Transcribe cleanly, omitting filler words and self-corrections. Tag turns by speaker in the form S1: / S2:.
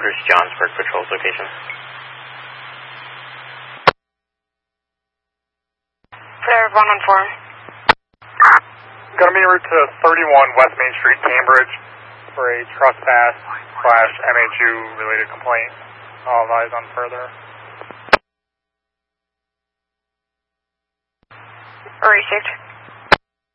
S1: headquarters, Johnsburg Patrol's location.
S2: Flare 114.
S3: Gonna be en route to 31 West Main Street, Cambridge, for a trespass/MHU related complaint. All eyes on further.
S2: Received.